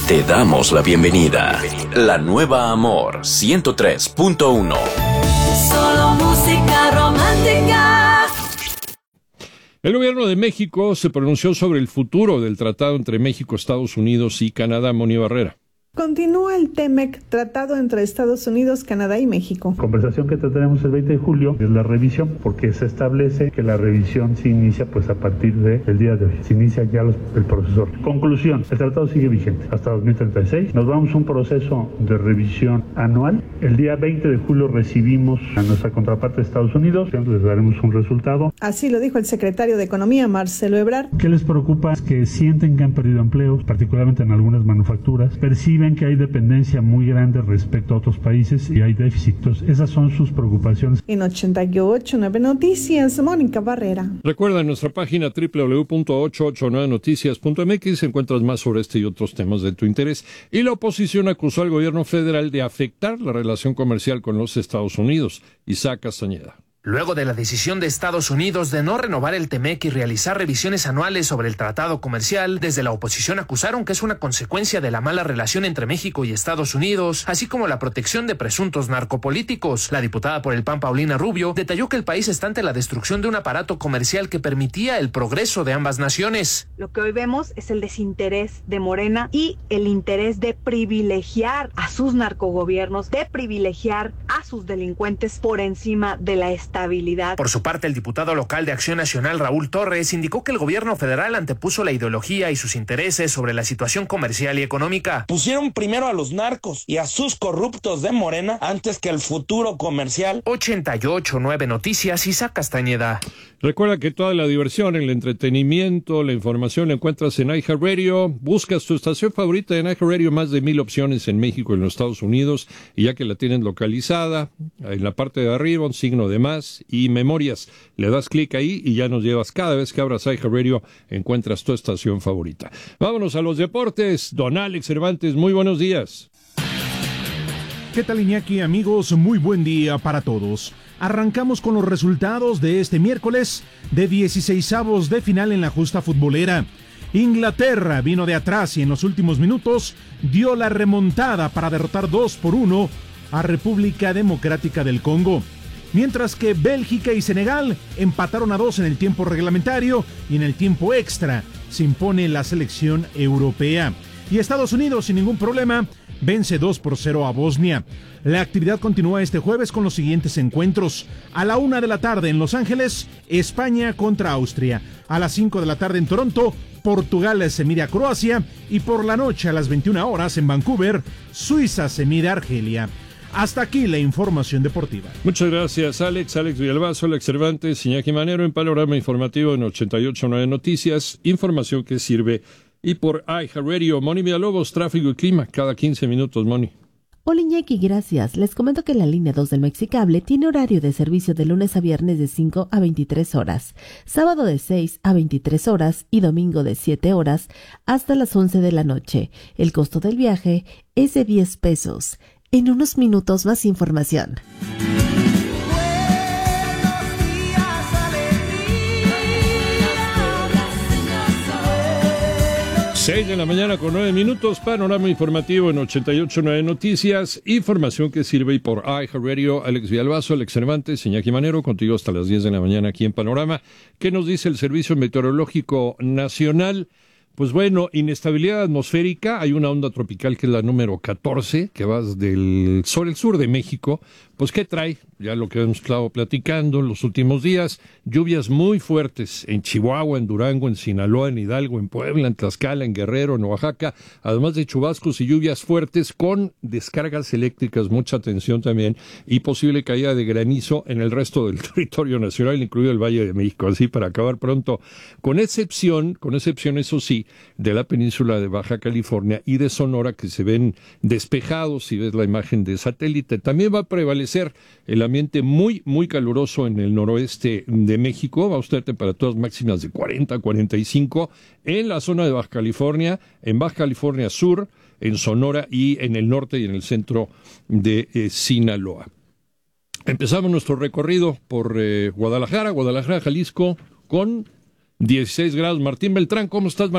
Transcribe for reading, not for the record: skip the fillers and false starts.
Te damos la bienvenida. La nueva Amor 103.1. Solo música romántica. El gobierno de México se pronunció sobre el futuro del tratado entre México, Estados Unidos y Canadá. Moni Barrera. Continúa el TEMEC, tratado entre Estados Unidos, Canadá y México. Conversación que tendremos el 20 de julio es la revisión, porque se establece que la revisión se inicia pues a partir del día de hoy. Se inicia ya el proceso. Conclusión, el tratado sigue vigente hasta 2036. Nos vamos a un proceso de revisión anual. El día 20 de julio recibimos a nuestra contraparte de Estados Unidos, les daremos un resultado. Así lo dijo el secretario de Economía, Marcelo Ebrard. ¿Qué les preocupa? Es que sienten que han perdido empleos, particularmente en algunas manufacturas. Perciben que hay dependencia muy grande respecto a otros países y hay déficitos. Esas son sus preocupaciones. En 88.9 Noticias, Mónica Barrera. Recuerda en nuestra página www.889noticias.mx encuentras más sobre este y otros temas de tu interés. Y la oposición acusó al gobierno federal de afectar la relación comercial con los Estados Unidos. Isaac Castañeda. Luego de la decisión de Estados Unidos de no renovar el TEMEC y realizar revisiones anuales sobre el tratado comercial, desde la oposición acusaron que es una consecuencia de la mala relación entre México y Estados Unidos, así como la protección de presuntos narcopolíticos. La diputada por el PAN, Paulina Rubio, detalló que el país está ante la destrucción de un aparato comercial que permitía el progreso de ambas naciones. Lo que hoy vemos es el desinterés de Morena y el interés de privilegiar a sus narcogobiernos, de privilegiar a sus delincuentes por encima de la estabilidad. Por su parte, el diputado local de Acción Nacional, Raúl Torres, indicó que el gobierno federal antepuso la ideología y sus intereses sobre la situación comercial y económica. Pusieron primero a los narcos y a sus corruptos de Morena antes que el futuro comercial. 88.9 Noticias, Isaac Castañeda. Recuerda que toda la diversión, el entretenimiento, la información la encuentras en iHeartRadio. Buscas tu estación favorita en iHeartRadio, más de 1,000 opciones en México y en los Estados Unidos. Y ya que la tienen localizada, en la parte de arriba, un signo de más y memorias. Le das clic ahí y ya nos llevas. Cada vez que abras iHeartRadio, encuentras tu estación favorita. Vámonos a los deportes. Don Alex Cervantes, muy buenos días. ¿Qué tal, Iñaki? Amigos, muy buen día para todos. Arrancamos con los resultados de este miércoles de 16avos de final en la justa futbolera. Inglaterra vino de atrás y en los últimos minutos dio la remontada para derrotar 2-1 a República Democrática del Congo. Mientras que Bélgica y Senegal empataron a 2 en el tiempo reglamentario y en el tiempo extra se impone la selección europea. Y Estados Unidos sin ningún problema vence 2-0 a Bosnia. La actividad continúa este jueves con los siguientes encuentros. A la 1 de la tarde en Los Ángeles, España contra Austria. A las 5 de la tarde en Toronto, Portugal se mide a Croacia. Y por la noche a las 21 horas en Vancouver, Suiza se mide a Argelia. Hasta aquí la información deportiva. Muchas gracias, Alex. Alex Villalbazo, Alex Cervantes, Iñaki Manero en Panorama Informativo en 88.9 Noticias. Información que sirve. Y por iHeartRadio, Moni Villalobos, tráfico y clima, cada 15 minutos, Moni. Hola, Iñaki, gracias. Les comento que la línea 2 del Mexicable tiene horario de servicio de lunes a viernes de 5 a 23 horas, sábado de 6 a 23 horas y domingo de 7 horas hasta las 11 de la noche. El costo del viaje es de 10 pesos. En unos minutos más información. 6 de la mañana con 9 minutos, panorama informativo en 88.9 Noticias, información que sirve y por iHeartRadio, Alex Villalbazo, Alex Cervantes, Iñaki Manero, contigo hasta las 10 de la mañana aquí en Panorama. ¿Qué nos dice el Servicio Meteorológico Nacional? Pues bueno, inestabilidad atmosférica, hay una onda tropical que es la número 14, que va sobre el sur de México. Pues, ¿qué trae? Ya lo que hemos estado platicando en los últimos días, lluvias muy fuertes en Chihuahua, en Durango, en Sinaloa, en Hidalgo, en Puebla, en Tlaxcala, en Guerrero, en Oaxaca, además de chubascos y lluvias fuertes con descargas eléctricas, mucha atención también, y posible caída de granizo en el resto del territorio nacional, incluido el Valle de México, así para acabar pronto, con excepción, eso sí, de la península de Baja California y de Sonora, que se ven despejados, si ves la imagen de satélite. También va a prevalecer el ambiente muy, muy caluroso en el noroeste de México. Va a estar temperaturas máximas de 40, 45 en la zona de Baja California, en Baja California Sur, en Sonora y en el norte y en el centro de Sinaloa. Empezamos nuestro recorrido por Guadalajara, Jalisco, con 16 grados. Martín Beltrán, ¿cómo estás, Martín?